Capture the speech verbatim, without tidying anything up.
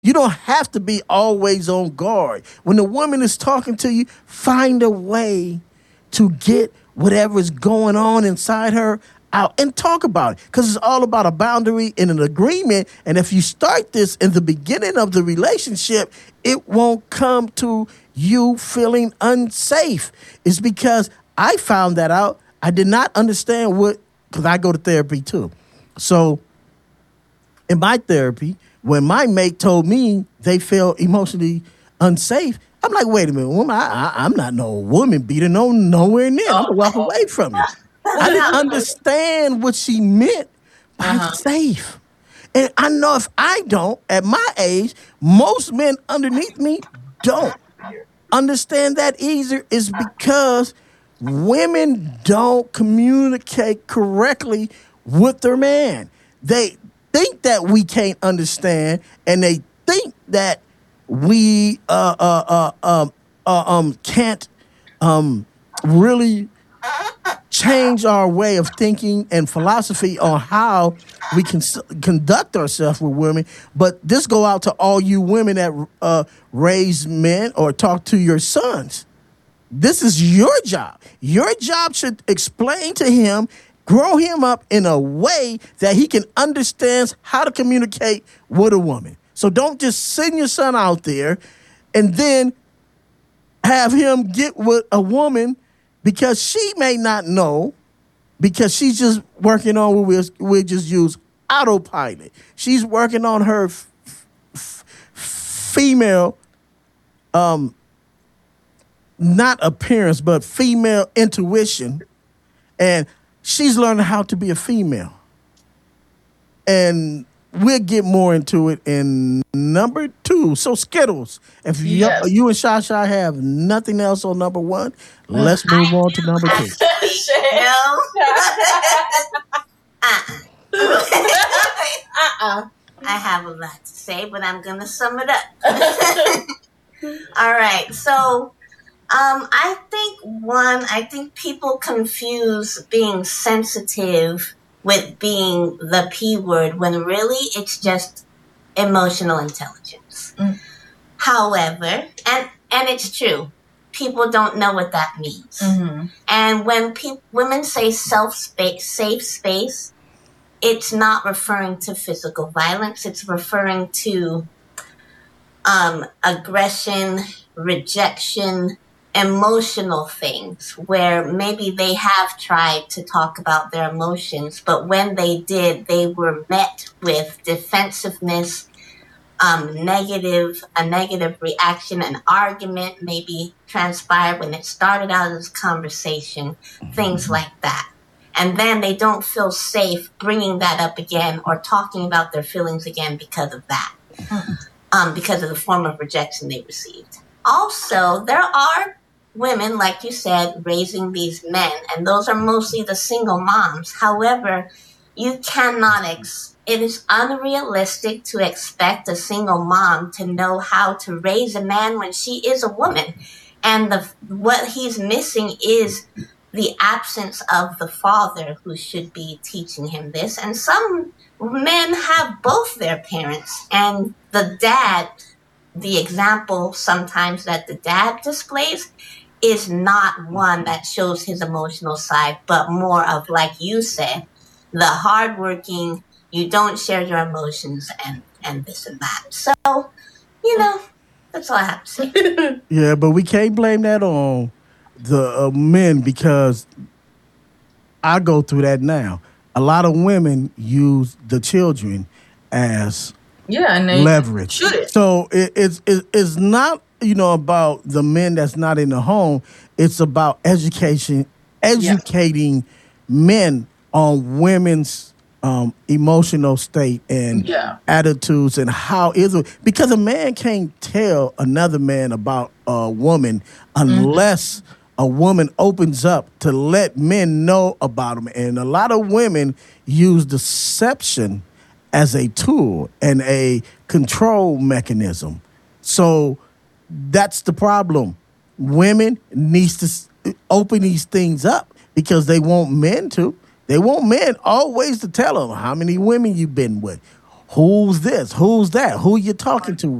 You don't have to be always on guard. When the woman is talking to you, find a way to get whatever's going on inside her out and talk about it. Because it's all about a boundary and an agreement. And if you start this in the beginning of the relationship, it won't come to you feeling unsafe. It's because I found that out. I did not understand what, because I go to therapy too. So in my therapy, when my mate told me they felt emotionally unsafe, I'm like, wait a minute, woman, I, I, I'm not no woman beater, no nowhere near. I'm gonna walk away from you. I didn't understand what she meant by uh-huh. safe. And I know if I don't, at my age, most men underneath me don't understand that either. Is because women don't communicate correctly with their man. They think that we can't understand, and they think that we uh, uh, uh, um, uh, um, can't um, really change our way of thinking and philosophy on how we can s- conduct ourselves with women. But this go out to all you women that uh, raise men or talk to your sons. This is your job. Your job should explain to him, grow him up in a way that he can understand how to communicate with a woman. So don't just send your son out there and then have him get with a woman because she may not know, because she's just working on what we we just use autopilot. She's working on her f- f- female, um, not appearance, but female intuition, and she's learning how to be a female. And we'll get more into it in number two. So Skittles, if yes. you, you and Shasha have nothing else on number one, let's move on to number two. No. uh-uh. uh-uh. I have a lot to say, but I'm going to sum it up. All right. So um, I think, one, I think people confuse being sensitive with being the P word when really it's just emotional intelligence. Mm. However, and, and it's true, people don't know what that means. Mm-hmm. And when pe- women say self space, safe space, it's not referring to physical violence. It's referring to um, aggression, rejection, emotional things where maybe they have tried to talk about their emotions, but when they did, they were met with defensiveness, um, negative, a negative reaction, an argument maybe transpired when it started out as a conversation, things like that. And then they don't feel safe bringing that up again or talking about their feelings again because of that, um, because of the form of rejection they received. Also, there are women, like you said, raising these men, and those are mostly the single moms. However, you cannot, ex- it is unrealistic to expect a single mom to know how to raise a man when she is a woman. And the what he's missing is the absence of the father who should be teaching him this. And some men have both their parents, and the dad, the example sometimes that the dad displays is not one that shows his emotional side, but more of, like you said, the hardworking, you don't share your emotions and, and this and that. So, you know, that's all I have to say. Yeah, but we can't blame that on the uh, men because I go through that now. A lot of women use the children as yeah, and they leverage. Shoot it. So it, it's it, it's not, you know, about the men that's not in the home. It's about education, educating yeah. men on women's um, emotional state and yeah. attitudes and how is it, because a man can't tell another man about a woman unless mm-hmm. a woman opens up to let men know about them. And a lot of women use deception as a tool and a control mechanism. So that's the problem. Women needs to open these things up because they want men to. They want men always to tell them how many women you've been with, Who's this? Who's that? Who you talking to?